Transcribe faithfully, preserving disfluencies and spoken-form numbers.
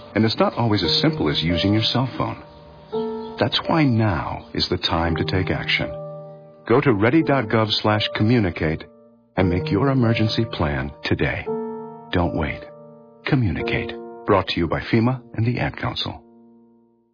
And it's not always as simple as using your cell phone. That's why now is the time to take action. Go to ready.gov slash communicate and make your emergency plan today. Don't wait. Communicate. Brought to you by FEMA and the Ad Council.